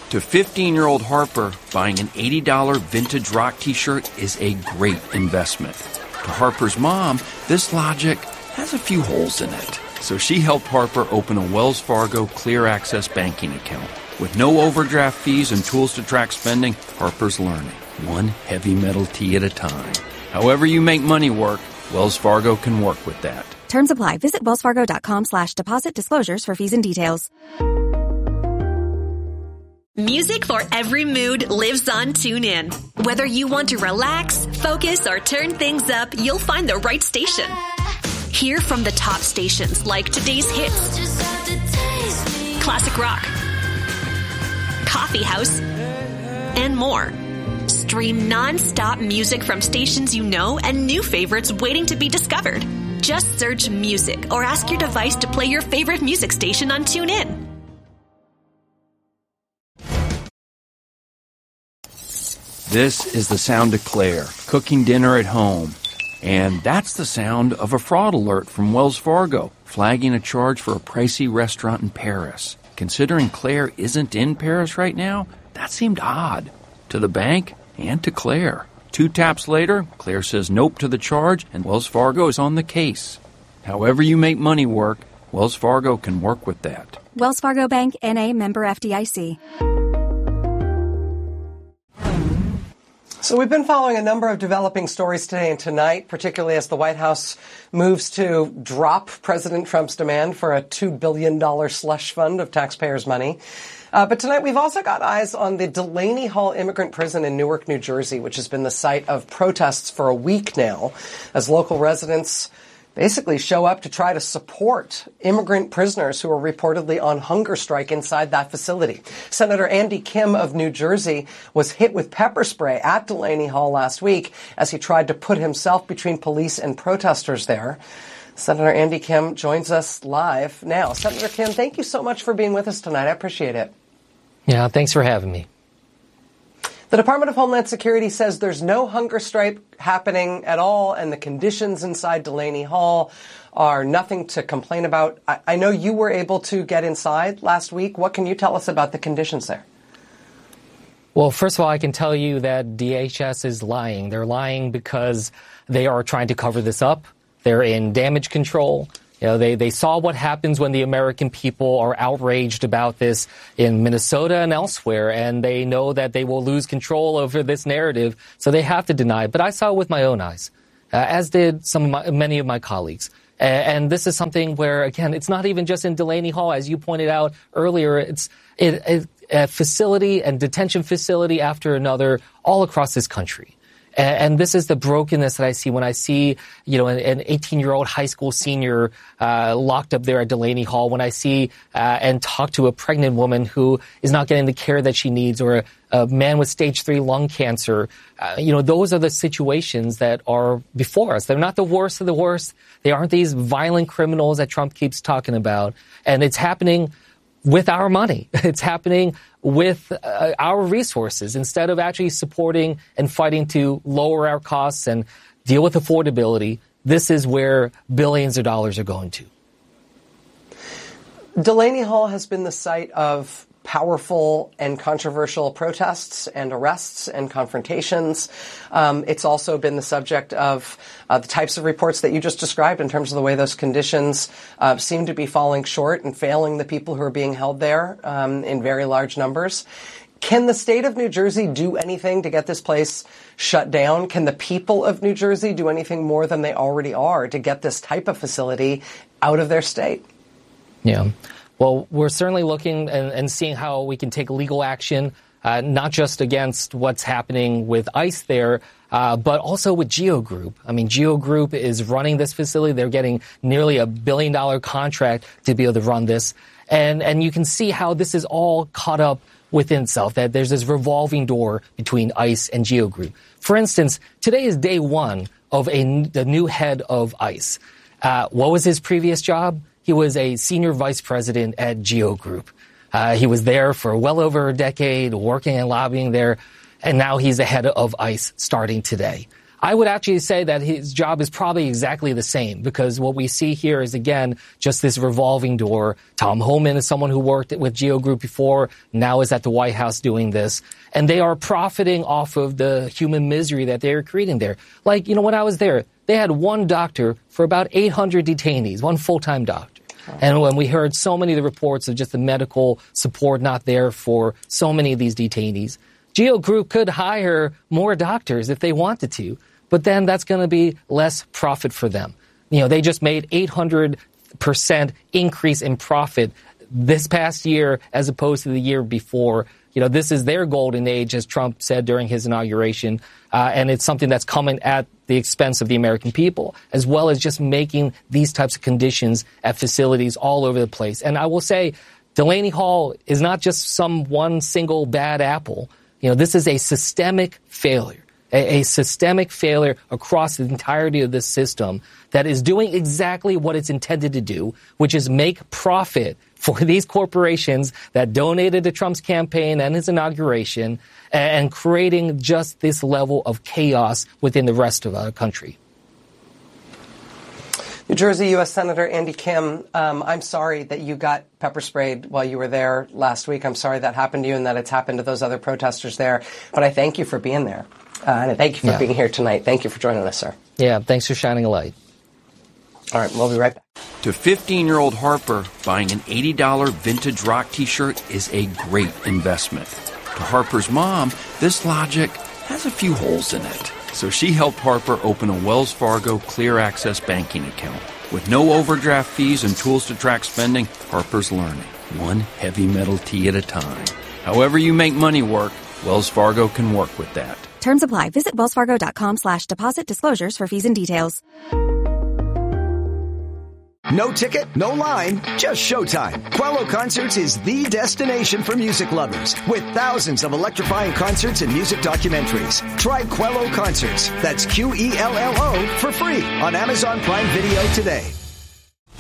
To 15-year-old Harper, buying an $80 vintage rock t-shirt is a great investment. To Harper's mom, this logic has a few holes in it. So she helped Harper open a Wells Fargo Clear Access banking account. With no overdraft fees and tools to track spending, Harper's learning, one heavy metal tea at a time. However you make money work, Wells Fargo can work with that. Terms apply. Visit wellsfargo.com/deposit disclosures for fees and details. Music for every mood lives on TuneIn. Whether you want to relax, focus, or turn things up, you'll find the right station. Hear from the top stations like today's hits, classic rock, coffee house, and more. Stream non-stop music from stations you know and new favorites waiting to be discovered. Just search music or ask your device to play your favorite music station on TuneIn. This is the sound of Claire, cooking dinner at home. And that's the sound of a fraud alert from Wells Fargo, flagging a charge for a pricey restaurant in Paris. Considering Claire isn't in Paris right now, that seemed odd. To the bank and to Claire. 2 taps later, Claire says nope to the charge, and Wells Fargo is on the case. However you make money work, Wells Fargo can work with that. Wells Fargo Bank, N.A., member FDIC. So we've been following a number of developing stories today and tonight, particularly as the White House moves to drop President Trump's demand for a $2 billion slush fund of taxpayers' money. But tonight we've also got eyes on the Delaney Hall Immigrant Prison in Newark, New Jersey, which has been the site of protests for a week now, as local residents basically show up to try to support immigrant prisoners who are reportedly on hunger strike inside that facility. Senator Andy Kim of New Jersey was hit with pepper spray at Delaney Hall last week as he tried to put himself between police and protesters there. Senator Andy Kim joins us live now. Senator Kim, thank you so much for being with us tonight. I appreciate it. Yeah, thanks for having me. The Department of Homeland Security says there's no hunger strike happening at all, and the conditions inside Delaney Hall are nothing to complain about. I know you were able to get inside last week. What can you tell us about the conditions there? Well, first of all, I can tell you that DHS is lying. They're lying because they are trying to cover this up. They're in damage control. You know, they saw what happens when the American people are outraged about this in Minnesota and elsewhere, and they know that they will lose control over this narrative, so they have to deny it. But I saw it with my own eyes, as did many of my colleagues. And this is something where, again, it's not even just in Delaney Hall, as you pointed out earlier. It's a facility and detention facility after another all across this country. And this is the brokenness that I see when I see, you know, an 18-year-old high school senior locked up there at Delaney Hall, when I see and talk to a pregnant woman who is not getting the care that she needs, or a man with stage 3 lung cancer. You know, those are the situations that are before us. They're not the worst of the worst. They aren't these violent criminals that Trump keeps talking about. And it's happening with our money. It's happening with our resources, instead of actually supporting and fighting to lower our costs and deal with affordability. This is where billions of dollars are going to. Delaney Hall has been the site of powerful and controversial protests and arrests and confrontations. It's also been the subject of the types of reports that you just described in terms of the way those conditions seem to be falling short and failing the people who are being held there in very large numbers. Can the state of New Jersey do anything to get this place shut down? Can the people of New Jersey do anything more than they already are to get this type of facility out of their state? Yeah. Well, we're certainly looking and seeing how we can take legal action, not just against what's happening with ICE there, but also with GEO Group. I mean, GEO Group is running this facility. They're getting nearly $1 billion contract to be able to run this. And you can see how this is all caught up within itself, that there's this revolving door between ICE and GEO Group. For instance, today is day one of the new head of ICE. What was his previous job? He was a senior vice president at GEO Group. He was there for well over a decade, working and lobbying there, and now he's the head of ICE starting today. I would actually say that his job is probably exactly the same, because what we see here is, again, just this revolving door. Tom Homan is someone who worked with GEO Group before, now is at the White House doing this. And they are profiting off of the human misery that they are creating there. Like, when I was there, they had one doctor for about 800 detainees, one full-time doctor. And when we heard so many of the reports of just the medical support not there for so many of these detainees, GEO Group could hire more doctors if they wanted to, but then that's going to be less profit for them. They just made 800% increase in profit this past year as opposed to the year before. This is their golden age, as Trump said during his inauguration, and it's something that's coming at the expense of the American people, as well as just making these types of conditions at facilities all over the place. And I will say, Delaney Hall is not just one single bad apple. This is a systemic failure, a systemic failure across the entirety of this system that is doing exactly what it's intended to do, which is make profit for these corporations that donated to Trump's campaign and his inauguration, and creating just this level of chaos within the rest of our country. New Jersey U.S. Senator Andy Kim, I'm sorry that you got pepper sprayed while you were there last week. I'm sorry that happened to you and that it's happened to those other protesters there. But I thank you for being there. And I thank you for being here tonight. Thank you for joining us, sir. Yeah, thanks for shining a light. All right, we'll be right back. To 15-year-old Harper, buying an $80 vintage rock T-shirt is a great investment. To Harper's mom, this logic has a few holes in it. So she helped Harper open a Wells Fargo Clear Access banking account. With no overdraft fees and tools to track spending, Harper's learning, one heavy metal tee at a time. However you make money work, Wells Fargo can work with that. Terms apply. Visit wellsfargo.com/deposit disclosures for fees and details. No ticket, no line, just showtime. Quello Concerts is the destination for music lovers, with thousands of electrifying concerts and music documentaries. Try Quello Concerts, that's Quello, for free on Amazon Prime Video today.